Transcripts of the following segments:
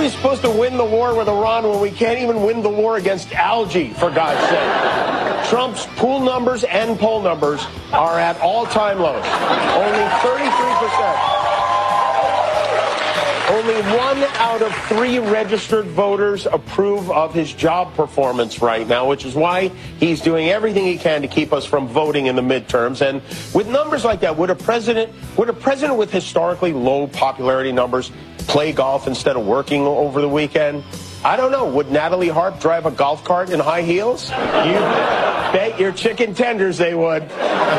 we supposed to win the war with Iran when we can't even win the war against algae, for God's sake? Trump's pool numbers and poll numbers are at all-time lows. Only 33%. Only 1 out of 3 registered voters approve of his job performance right now, which is why he's doing everything he can to keep us from voting in the midterms. And with numbers like that, would a president with historically low popularity numbers play golf instead of working over the weekend? I don't know. Would Natalie Harp drive a golf cart in high heels? You bet your chicken tenders they would.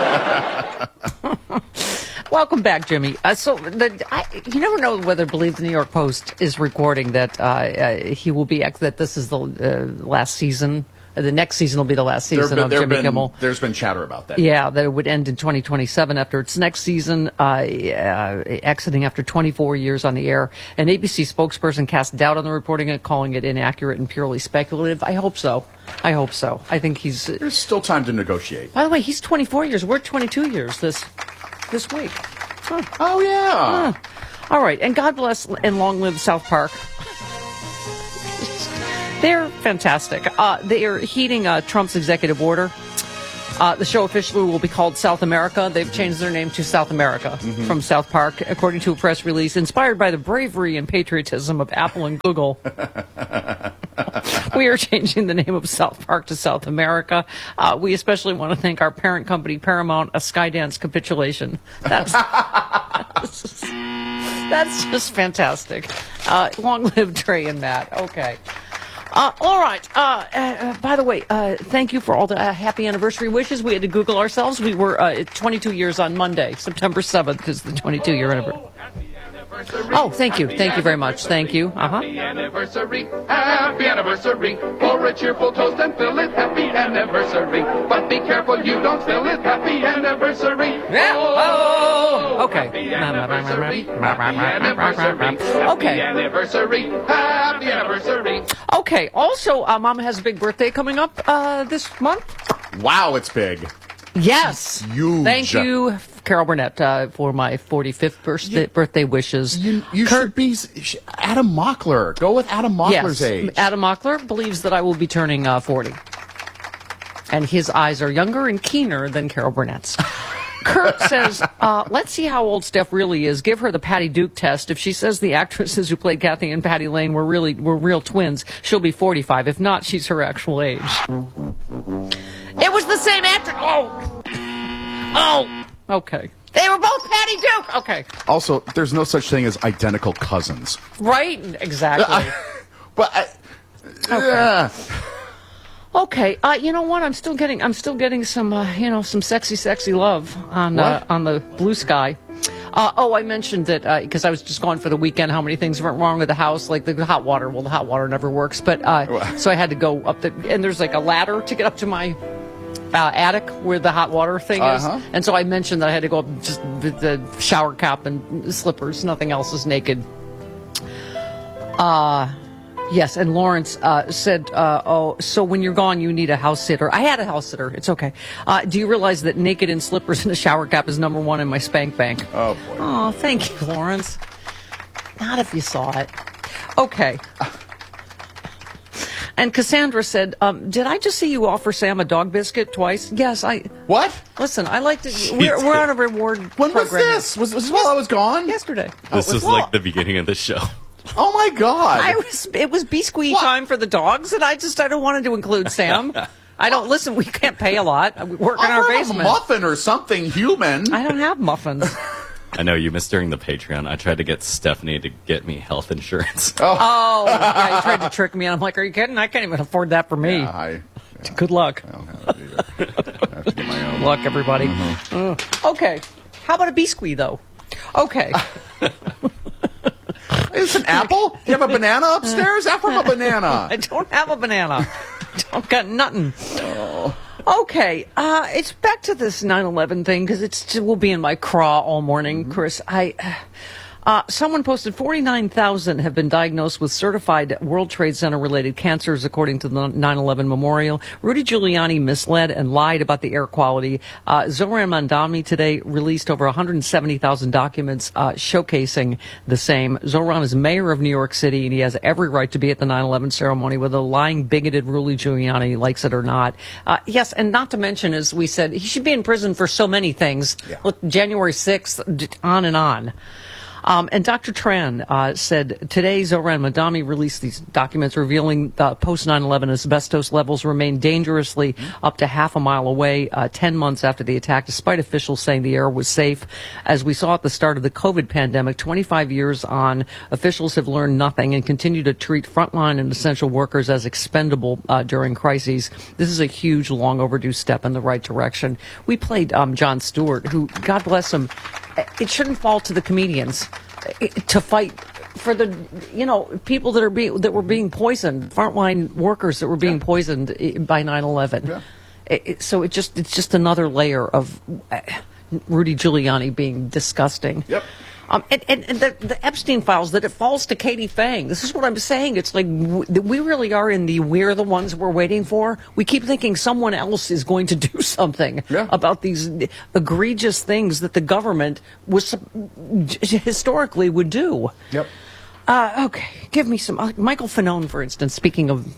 Welcome back, Jimmy. You never know whether to believe the New York Post is recording that he will be that this is the last season. The next season will be the last season of Jimmy Kimmel. There's been chatter about that. Yeah, that it would end in 2027 after its next season, exiting after 24 years on the air. An ABC spokesperson cast doubt on the reporting and calling it inaccurate and purely speculative. I hope so. I think There's still time to negotiate. By the way, he's 24 years. We're 22 years this week. Huh. Oh, yeah. All right. And God bless and long live South Park. They're fantastic. They are heeding Trump's executive order. The show officially will be called South America. They've changed their name to South America from South Park, according to a press release inspired by the bravery and patriotism of Apple and Google. We are changing the name of South Park to South America. We especially want to thank our parent company, Paramount, a Skydance capitulation. That's just fantastic. Long live Trey and Matt. Okay. All right. By the way, thank you for all the happy anniversary wishes. We had to Google ourselves. We were 22 years on Monday. September 7th is the 22-year anniversary. Oh, thank you. Thank you very much. Thank you. Happy anniversary. Happy anniversary. Pour a cheerful toast and fill it. Happy anniversary. But be careful you don't spill it. Happy anniversary. Yeah. Oh. Okay. Happy anniversary. Happy anniversary. Happy anniversary. Happy anniversary. Okay. Also, Mama has a big birthday coming up this month. Wow, it's big. Yes. Huge. Thank you, Carol Burnett, for my 45th birthday wishes. You should be Adam Mockler. Go with Adam Mockler's age. Adam Mockler believes that I will be turning 40. And his eyes are younger and keener than Carol Burnett's. Kurt says, let's see how old Steph really is. Give her the Patty Duke test. If she says the actresses who played Kathy and Patty Lane were real twins, she'll be 45. If not, she's her actual age. It was the same actor. Oh. Okay. They were both Patty Duke. Okay. Also, there's no such thing as identical cousins. Right? Exactly. Okay. You know what? I'm still getting some some sexy love on the blue sky. I mentioned that because I was just gone for the weekend, how many things went wrong with the house, like the hot water. Well, the hot water never works, but so I had to go up and there's like a ladder to get up to my attic where the hot water thing is. And so I mentioned that I had to go up just with the shower cap and slippers. Nothing else is naked. Yes, and Lawrence said, so when you're gone, you need a house sitter. I had a house sitter. It's okay. Do you realize that naked in slippers and a shower cap is #1 in my spank bank? Oh, boy. Oh, thank you, Lawrence. Not if you saw it. Okay. And Cassandra said, did I just see you offer Sam a dog biscuit twice? Yes, What? Listen, I like to... We're on a reward When was program. this? Was this while I was gone? Yesterday. This is like the beginning of the show. Oh, my God. It was biscuit time for the dogs, and I don't wanted to include Sam. I don't... Listen, we can't pay a lot. We work in our basement. A muffin or something human. I don't have muffins. I know you missed during the Patreon. I tried to get Stephanie to get me health insurance. Oh, yeah, you tried to trick me, and I'm like, are you kidding? I can't even afford that for me. Yeah, Good luck. I don't have it either. I have to get my own. Good luck, everybody. Okay. How about a biscuit, though? Okay. Is it an apple? You have a banana upstairs? Have a banana. I don't have a banana. Don't got nothing. Okay, it's back to this 9/11 thing because it will be in my craw all morning, Chris. Someone posted 49,000 have been diagnosed with certified World Trade Center-related cancers, according to the 9/11 memorial. Rudy Giuliani misled and lied about the air quality. Zoran Mandami today released over 170,000 documents showcasing the same. Zoran is mayor of New York City, and he has every right to be at the 9/11 ceremony, whether the lying, bigoted Rudy Giuliani likes it or not. Yes, and not to mention, as we said, he should be in prison for so many things. Yeah. Look, January 6th, on and on. And Dr. Tran said today Zoran Mandami released these documents revealing post 9/11 asbestos levels remain dangerously up to half a mile away 10 months after the attack, despite officials saying the air was safe. As we saw at the start of the COVID pandemic, 25 years on, officials have learned nothing and continue to treat frontline and essential workers as expendable during crises. This is a huge, long overdue step in the right direction. We played Jon Stewart, who, God bless him, it shouldn't fall to the comedians to fight for the, people that were being poisoned, frontline workers that were being poisoned by 9/11. Yeah. So it's just another layer of Rudy Giuliani being disgusting. Yep. And the Epstein files, that it falls to Katie Fang. This is what I'm saying. It's like we really are in the we're the ones we're waiting for. We keep thinking someone else is going to do something about these egregious things that the government was historically would do. Yep. Okay, give me some. Michael Fanone, for instance, speaking of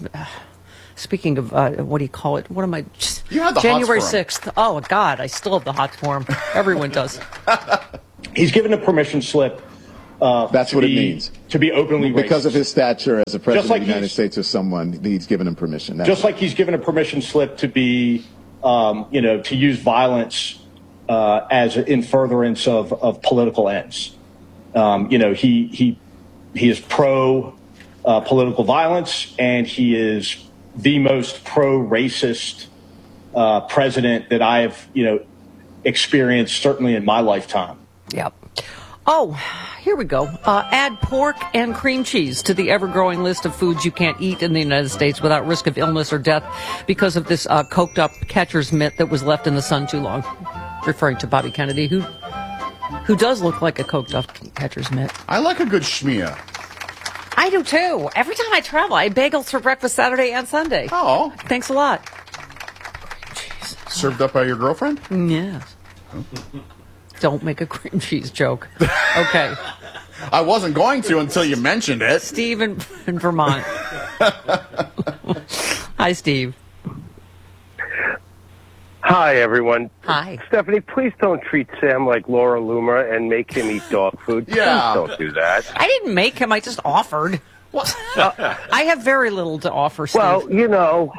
what do you call it? What am I? You had the January hots for him. 6th. Oh, God, I still have the hots for him. Everyone does. He's given a permission slip. That's what it means. To be openly racist. Because of his stature as a president like of the United States or someone, he's given him permission. Just like he's given a permission slip to be, to use violence as in furtherance of political ends. He is pro political violence, and he is the most pro-racist president that I have, experienced certainly in my lifetime. Yep. Oh, here we go. Add pork and cream cheese to the ever-growing list of foods you can't eat in the United States without risk of illness or death because of this coked-up catcher's mitt that was left in the sun too long. Referring to Bobby Kennedy, who does look like a coked-up catcher's mitt. I like a good schmear. I do, too. Every time I travel, I bagels for breakfast Saturday and Sunday. Oh. Thanks a lot. Served up by your girlfriend? Yes. Don't make a cream cheese joke. Okay. I wasn't going to until you mentioned it. Steve in Vermont. Hi, Steve. Hi, everyone. Hi. Stephanie, please don't treat Sam like Laura Loomer and make him eat dog food. Yeah. Please don't do that. I didn't make him. I just offered. What? I have very little to offer, Steve. Well,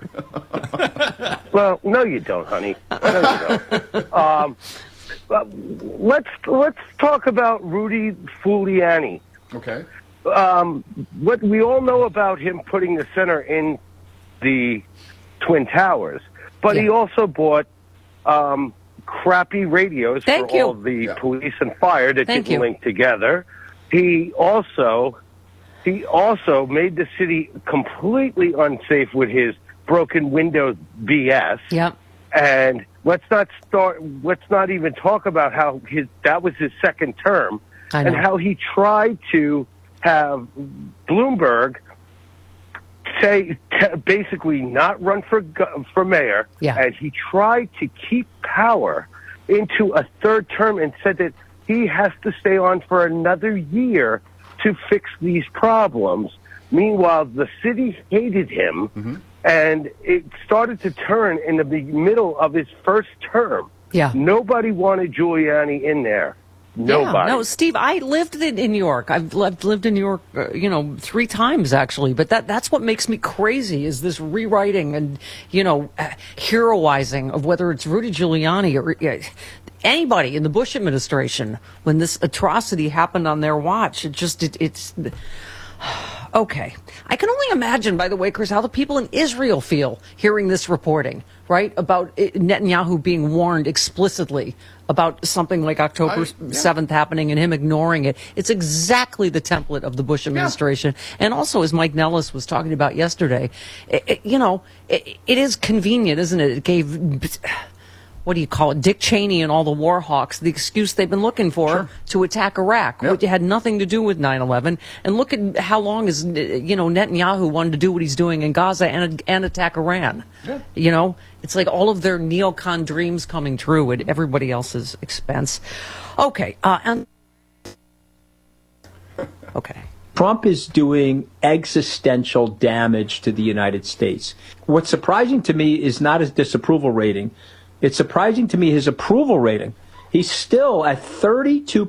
well, no, you don't, honey. No, you don't. Let's talk about Rudy Giuliani. Okay. What we all know about him putting the center in the Twin Towers, but he also bought crappy radios for all the police and fire that didn't link together. He also made the city completely unsafe with his broken windows BS. Yep. And let's not even talk about how that was his second term and how he tried to have Bloomberg basically not run for mayor. Yeah. And he tried to keep power into a third term and said that he has to stay on for another year to fix these problems. Meanwhile, the city hated him, and it started to turn in the middle of his first term. Yeah. Nobody wanted Giuliani in there. Nobody. Yeah, no, Steve, I lived in New York. I've lived in New York, 3 times, actually. But that's what makes me crazy is this rewriting and, heroizing of whether it's Rudy Giuliani or anybody in the Bush administration when this atrocity happened on their watch. It's okay. I can only imagine, by the way, Chris, how the people in Israel feel hearing this reporting, right? About Netanyahu being warned explicitly about something like October 7th happening and him ignoring it. It's exactly the template of the Bush administration. Yeah. And also, as Mike Nellis was talking about yesterday, it is convenient, isn't it? It gave... what do you call it, Dick Cheney and all the war hawks, the excuse they've been looking for to attack Iraq, which had nothing to do with 9/11. And look at how long is, Netanyahu wanted to do what he's doing in Gaza and attack Iran. Yeah. It's like all of their neocon dreams coming true at everybody else's expense. Okay. Okay. Trump is doing existential damage to the United States. What's surprising to me is not his disapproval rating. It's surprising to me his approval rating. He's still at 32%.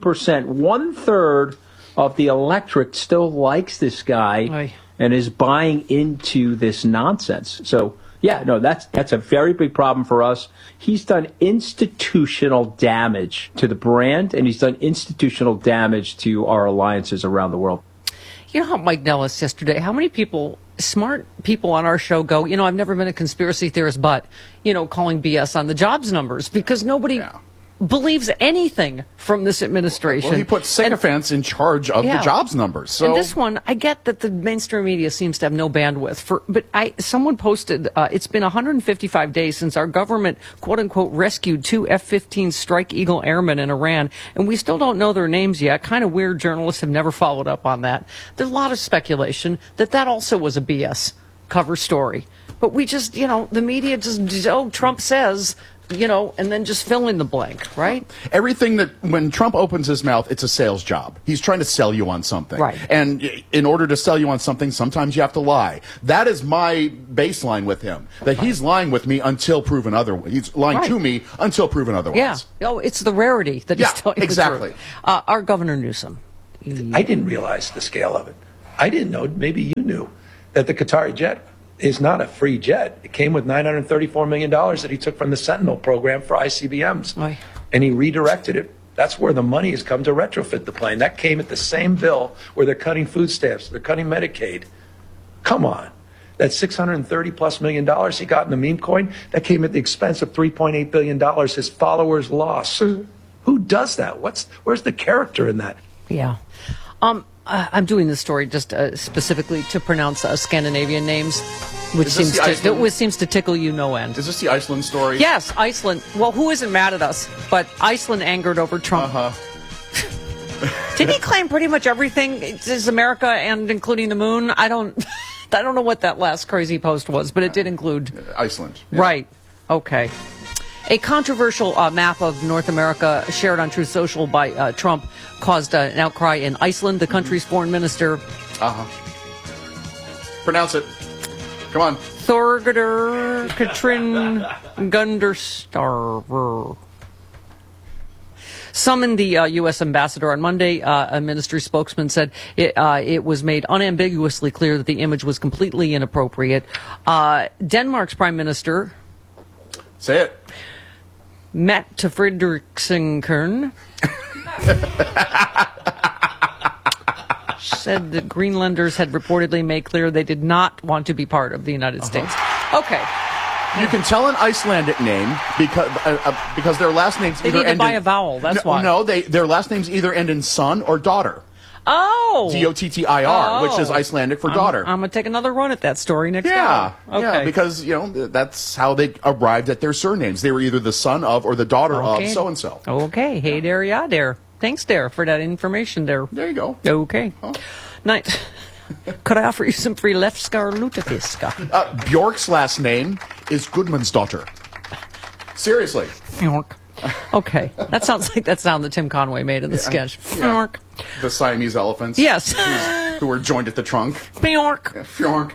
1/3 of the electorate still likes this guy and is buying into this nonsense. So, that's a very big problem for us. He's done institutional damage to the brand, and he's done institutional damage to our alliances around the world. You know how Mike Nellis yesterday, how many smart people on our show go, I've never been a conspiracy theorist, but, calling BS on the jobs numbers because nobody believes anything from this administration. Well, he put sycophants in charge of the jobs numbers. So. And this one, I get that the mainstream media seems to have no bandwidth but someone posted, it's been 155 days since our government, quote unquote, rescued 2 F-15 Strike Eagle airmen in Iran, and we still don't know their names yet. Kind of weird. Journalists have never followed up on that. There's a lot of speculation that also was a BS cover story. But we just, the media just, Trump says, and then just fill in the blank, right? Everything when Trump opens his mouth, it's a sales job. He's trying to sell you on something. Right. And in order to sell you on something, sometimes you have to lie. That is my baseline with him, that he's lying with me until proven otherwise. He's lying to me until proven otherwise. Yeah. It's the rarity that he's telling exactly. the truth. Our Governor Newsom. I didn't realize the scale of it. I didn't know, maybe you knew, that the Qatari jet is not a free jet. It came with $934 million that he took from the Sentinel program for ICBMs. Oy. And he redirected it. That's where the money has come to retrofit the plane. That came at the same bill where they're cutting food stamps, they're cutting Medicaid. Come on. That $630+ million he got in the meme coin, that came at the expense of $3.8 billion his followers lost. Who does that? Where's the character in that? Yeah. I'm doing this story just specifically to pronounce Scandinavian names, which seems to tickle you no end. Is this the Iceland story? Yes, Iceland. Well, who isn't mad at us? But Iceland angered over Trump. Didn't he claim pretty much everything is America and including the moon? I don't know what that last crazy post was, but it did include Iceland. Yeah. Right. Okay. A controversial map of North America shared on Truth Social by Trump caused an outcry in Iceland. The country's foreign minister... Pronounce it. Come on. Thorgerdur Katrin Gunderstarver summoned the U.S. ambassador on Monday. A ministry spokesman said it was made unambiguously clear that the image was completely inappropriate. Denmark's prime minister... Say it. Mette Frederiksen said that Greenlanders had reportedly made clear they did not want to be part of the United States. Okay. You can tell an Icelandic name because their last names either end by a vowel. That's why. No, their last names either end in son or daughter. Oh. Dottir, which is Icelandic for daughter. I'm going to take another run at that story next time. Okay. Yeah, because, that's how they arrived at their surnames. They were either the son of or the daughter of so-and-so. Okay. Hey there, yeah there. Thanks there for that information there. There you go. Okay. Night. Could I offer you some free Lefskar Lutefiska? Bjork's last name is Gudmundsdottir. Seriously. Bjork. Okay. That sounds like that sound that Tim Conway made in the sketch. Bjork. The Siamese elephants. Yes. Who were joined at the trunk. Bjork. Bjork.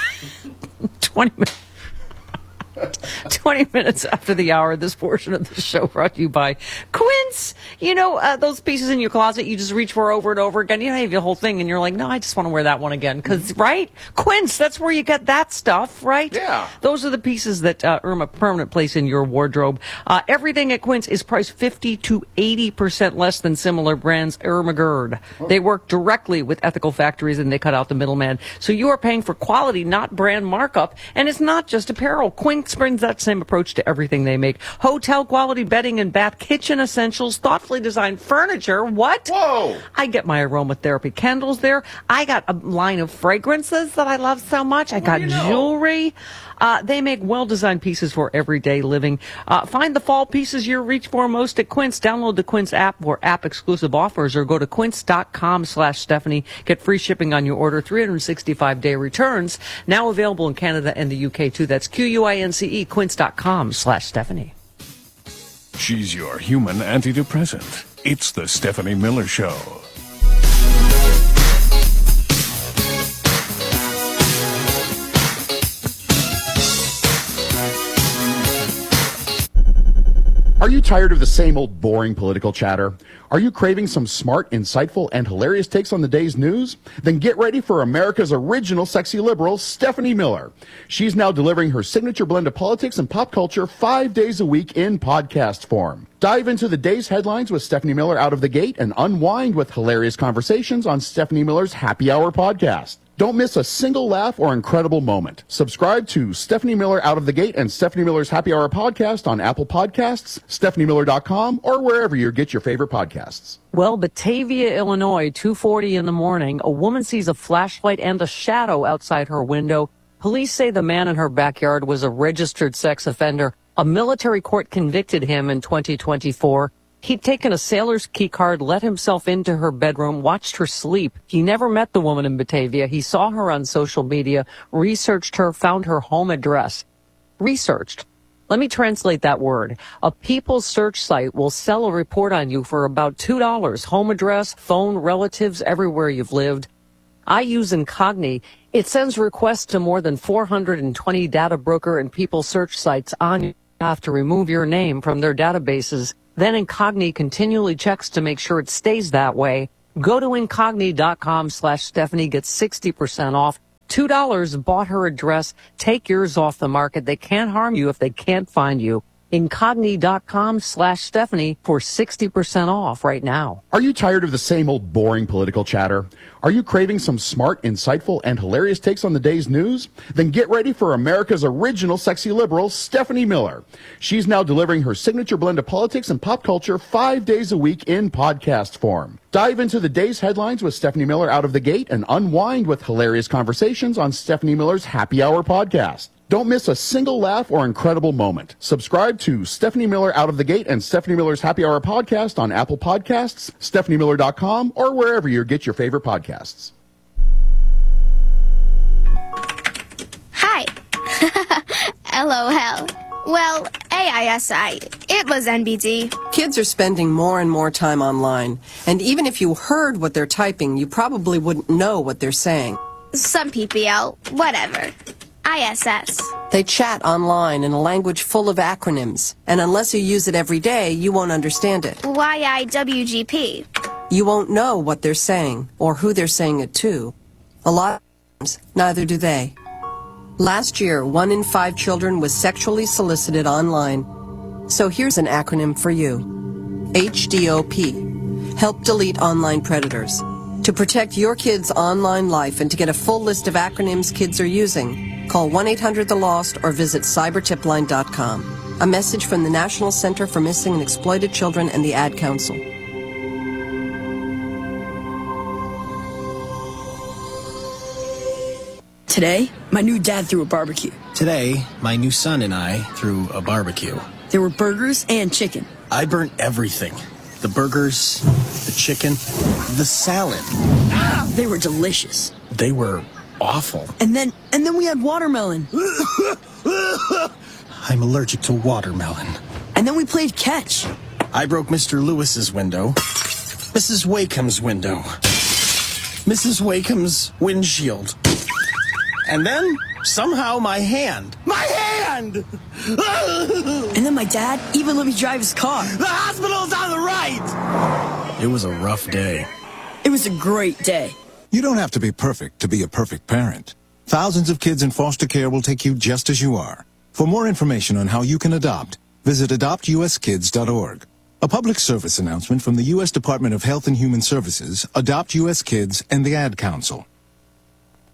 20 minutes after the hour, this portion of the show brought to you by Quince. Those pieces in your closet you just reach for over and over again. You have the whole thing and you're like, no, I just want to wear that one again. Right? Quince, that's where you get that stuff, right? Yeah. Those are the pieces that earn a permanent place in your wardrobe. Everything at Quince is priced 50 to 80% less than similar brands. Ermagerd. They work directly with ethical factories and they cut out the middleman. So you are paying for quality, not brand markup. And it's not just apparel. Quince brings that same approach to everything they make. Hotel quality bedding and bath, kitchen essentials, thoughtfully designed furniture. What? Whoa! I get my aromatherapy candles there. I got a line of fragrances that I love so much. I got jewelry. They make well-designed pieces for everyday living. Find the fall pieces you reach for most at Quince. Download the Quince app for app-exclusive offers or go to quince.com/Stephanie. Get free shipping on your order, 365-day returns. Now available in Canada and the UK, too. That's QUINCE, quince.com/Stephanie. She's your human antidepressant. It's the Stephanie Miller Show. Are you tired of the same old boring political chatter? Are you craving some smart, insightful, and hilarious takes on the day's news? Then get ready for America's original sexy liberal, Stephanie Miller. She's now delivering her signature blend of politics and pop culture 5 days a week in podcast form. Dive into the day's headlines with Stephanie Miller out of the gate and unwind with hilarious conversations on Stephanie Miller's Happy Hour podcast. Don't miss a single laugh or incredible moment. Subscribe to Stephanie Miller Out of the Gate and Stephanie Miller's Happy Hour podcast on Apple Podcasts, StephanieMiller.com, or wherever you get your favorite podcasts. Well, Batavia, Illinois, 2:40 in the morning, a woman sees a flashlight and a shadow outside her window. Police say the man in her backyard was a registered sex offender. A military court convicted him in 2024. He'd taken a sailor's key card, let himself into her bedroom, watched her sleep. He never met the woman in Batavia. He saw her on social media, researched her, found her home address. Researched. Let me translate that word. A People's search site will sell a report on you for about $2. Home address, phone, relatives, everywhere you've lived. I use Incogni. It sends requests to more than 420 data broker and people search sites on you. You have to remove your name from their databases. Then Incogni continually checks to make sure it stays that way. Go to Incogni.com/Stephanie. Get 60% off. $2 bought her address. Take yours off the market. They can't harm you if they can't find you. Incogni.com/Stephanie for 60% off right now. Are you tired of the same old boring political chatter? Are you craving some smart, insightful, and hilarious takes on the day's news? Then get ready for America's original sexy liberal, Stephanie Miller. She's now delivering her signature blend of politics and pop culture 5 days a week in podcast form. Dive into the day's headlines with Stephanie Miller out of the gate and unwind with hilarious conversations on Stephanie Miller's Happy Hour podcast. Don't miss a single laugh or incredible moment. Subscribe to Stephanie Miller Out of the Gate and Stephanie Miller's Happy Hour podcast on Apple Podcasts, StephanieMiller.com, or wherever you get your favorite podcasts. Hi. LOL. Well, AISI. It was NBD. Kids are spending more and more time online, and even if you heard what they're typing, you probably wouldn't know what they're saying. Some PPL. Whatever. ISS. They chat online in a language full of acronyms, and unless you use it every day, you won't understand it. YIWGP. You won't know what they're saying, or who they're saying it to. A lot of times, neither do they. Last year, 1 in 5 children was sexually solicited online. So here's an acronym for you. HDOP. Help delete online predators. To protect your kids' online life and to get a full list of acronyms kids are using, call 1-800-THE-LOST or visit cybertipline.com. A message from the National Center for Missing and Exploited Children and the Ad Council. Today, my new dad threw a barbecue. Today, my new son and I threw a barbecue. There were burgers and chicken. I burnt everything. The burgers, the chicken, the salad. They were delicious. They were awful. And then we had watermelon. I'm allergic to watermelon. And then we played catch. I broke Mr. Lewis's window, Mrs. Wakeham's window, Mrs. Wakeham's windshield. And then, somehow, my hand. My hand! And then my dad even let me drive his car. The hospital's on the right! It was a rough day. It was a great day. You don't have to be perfect to be a perfect parent. Thousands of kids in foster care will take you just as you are. For more information on how you can adopt, visit adoptuskids.org. A public service announcement from the U.S. Department of Health and Human Services, Adopt U.S. Kids, and the Ad Council.